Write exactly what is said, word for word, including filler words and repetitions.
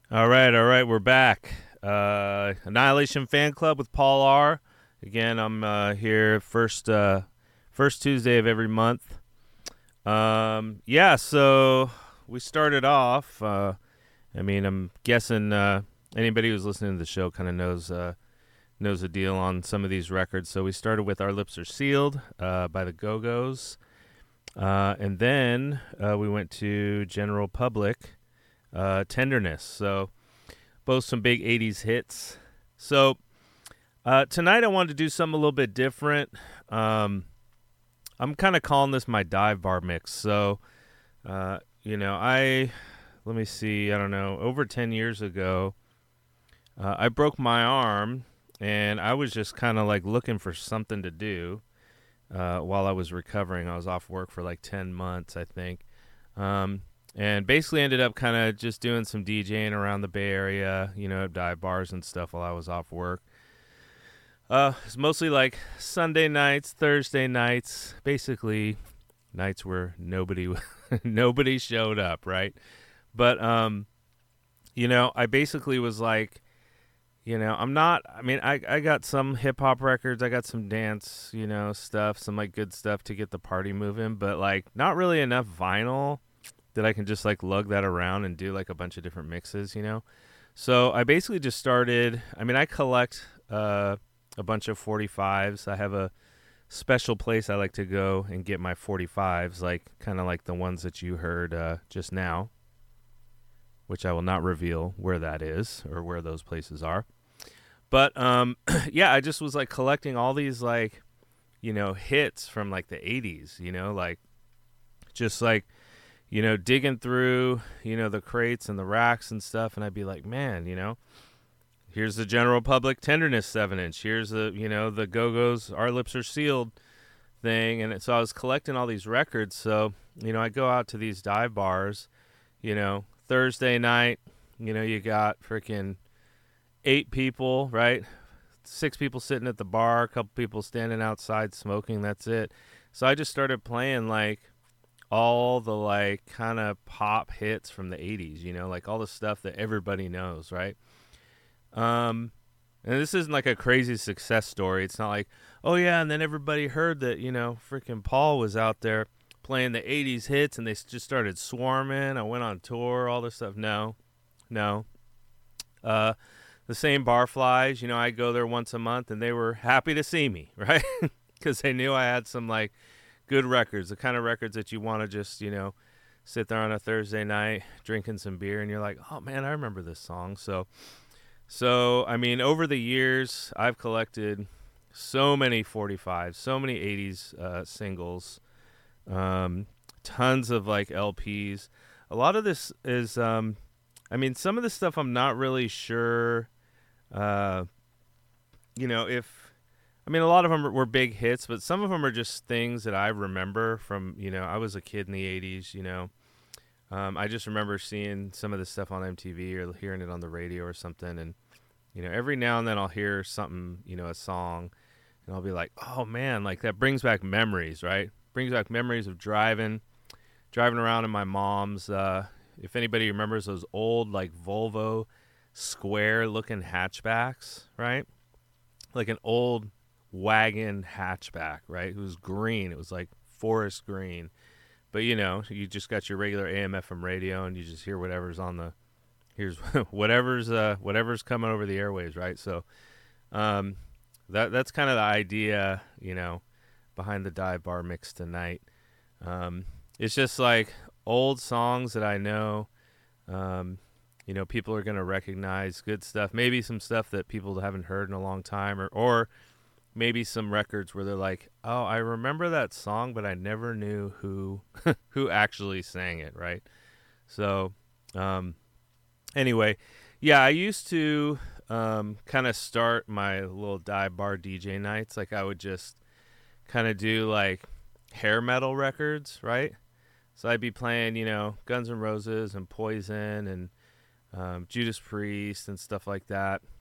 All right, all right, we're back. Uh, Annihilation Fan Club with Paul R. Again, I'm uh, here first uh, first Tuesday of every month. Um, yeah, so we started off. Uh, I mean, I'm guessing uh, anybody who's listening to the show kind of knows uh, knows the deal on some of these records. So we started with Our Lips Are Sealed uh, by the Go-Go's, uh, and then uh, we went to General Public. Uh, Tenderness. So both some big eighties hits. So uh, tonight I wanted to do something a little bit different. Um, I'm kind of calling this my dive bar mix. So, uh, you know, I, let me see, I don't know, over ten years ago, uh, I broke my arm and I was just kind of like looking for something to do uh, while I was recovering. I was off work for like ten months, I think. Um, And basically ended up kind of just doing some DJing around the Bay Area, you know, dive bars and stuff while I was off work. Uh, it's mostly like Sunday nights, Thursday nights, basically nights where nobody nobody showed up, right? But, um, you know, I basically was like, you know, I'm not, I mean, I, I got some hip-hop records, I got some dance, you know, stuff, some, like, good stuff to get the party moving, but, like, not really enough vinyl that I can just like lug that around and do like a bunch of different mixes, you know? So I basically just started, I mean, I collect uh, a bunch of forty-fives. I have a special place I like to go and get my forty-fives, like kind of like the ones that you heard uh, just now, which I will not reveal where that is or where those places are. But um, yeah, I just was like collecting all these like, you know, hits from like the eighties, you know, like just like, you know, digging through, you know, the crates and the racks and stuff. And I'd be like, man, you know, here's the General Public Tenderness seven inch. Here's the, you know, the Go-Go's Our Lips Are Sealed thing. And so I was collecting all these records. So, you know, I go out to these dive bars, you know, Thursday night, you know, you got freaking eight people, right? Six people sitting at the bar, a couple people standing outside smoking. That's it. So I just started playing like all the like kind of pop hits from the eighties, you know, like all the stuff that everybody knows, right? Um, and this isn't like a crazy success story. It's not like, oh yeah, and then everybody heard that, you know, freaking Paul was out there playing the eighties hits and they just started swarming. I went on tour, all this stuff. No, no. Uh, the same barflies, you know, I go there once a month and they were happy to see me, right? Because they knew I had some like good records, the kind of records that you want to just, you know, sit there on a Thursday night drinking some beer and you're like, oh man, I remember this song. So, so I mean, over the years, I've collected so many forty-fives, so many eighties uh, singles, um, tons of like L Ps. A lot of this is, um, I mean, some of the stuff I'm not really sure, uh, you know, if, I mean, a lot of them were big hits, but some of them are just things that I remember from, you know, I was a kid in the eighties, you know. Um, I just remember seeing some of this stuff on M T V or hearing it on the radio or something. And, you know, every now and then I'll hear something, you know, a song, and I'll be like, oh, man, like that brings back memories, right? Brings back memories of driving, driving around in my mom's, uh, if anybody remembers those old, like, Volvo square-looking hatchbacks, right? Like an old wagon hatchback, right? It was green. It was like forest green. But, you know, you just got your regular A M F M radio and you just hear whatever's on the, here's whatever's uh, whatever's coming over the airwaves, right? So um, that that's kind of the idea, you know, behind the dive bar mix tonight. Um, it's just like old songs that I know, um, you know, people are going to recognize, good stuff, maybe some stuff that people haven't heard in a long time, or, or maybe some records where they're like, oh, I remember that song, but I never knew who who actually sang it, right? So um, anyway, yeah, I used to um, kind of start my little dive bar D J nights. Like I would just kind of do like hair metal records, right? So I'd be playing, you know, Guns N' Roses and Poison and um, Judas Priest and stuff like that.